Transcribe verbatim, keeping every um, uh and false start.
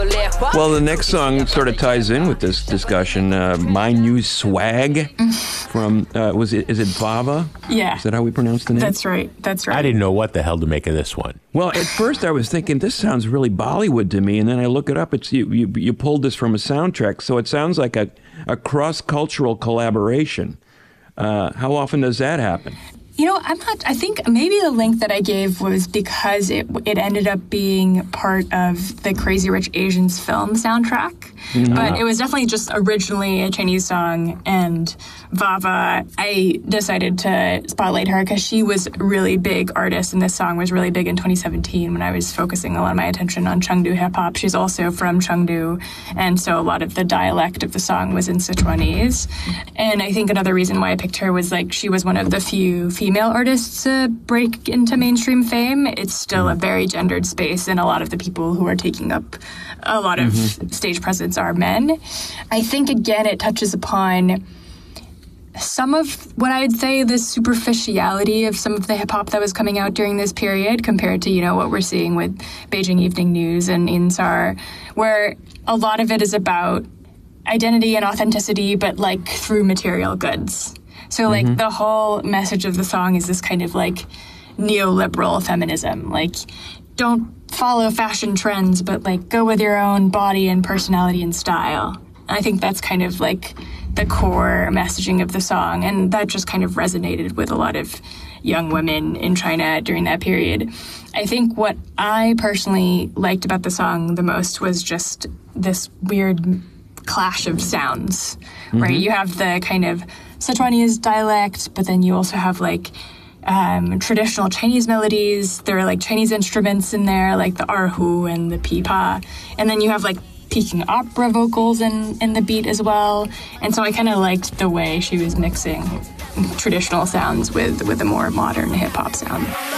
Well, the next song sort of ties in with this discussion. Uh, My New Swag from, uh, was it, is it Vava? Yeah. Is that how we pronounce the name? That's right. That's right. I didn't know what the hell to make of this one. Well, at first I was thinking, this sounds really Bollywood to me, and then I look it up. It's you, you, you pulled this from a soundtrack, so it sounds like a, a cross-cultural collaboration. Uh, how often does that happen? You know, I'm not, I think maybe the link that I gave was because it it ended up being part of the Crazy Rich Asians film soundtrack. Mm-hmm. But it was definitely just originally a Chinese song, and Vava, I decided to spotlight her because she was a really big artist, and this song was really big in twenty seventeen when I was focusing a lot of my attention on Chengdu hip-hop. She's also from Chengdu, and so a lot of the dialect of the song was in Sichuanese. And I think another reason why I picked her was, like, she was one of the few female artists to break into mainstream fame. It's still a very gendered space, and a lot of the people who are taking up a lot of mm-hmm. stage presence are men. I think, again, it touches upon some of what I'd say the superficiality of some of the hip-hop that was coming out during this period compared to, you know, what we're seeing with Beijing Evening News and Insar, where a lot of it is about identity and authenticity, but, like, through material goods. So, like, mm-hmm. the whole message of the song is this kind of, like, neoliberal feminism. Like, don't follow fashion trends, but, like, go with your own body and personality and style. And I think that's kind of, like, the core messaging of the song, and that just kind of resonated with a lot of young women in China during that period. I think what I personally liked about the song the most was just this weird clash of sounds, mm-hmm. right? You have the kind of Sichuanese dialect, but then you also have, like, um, traditional Chinese melodies. There are, like, Chinese instruments in there, like the erhu and the pipa. And then you have, like, Peking opera vocals in, in the beat as well. And so I kind of liked the way she was mixing traditional sounds with, with a more modern hip-hop sound.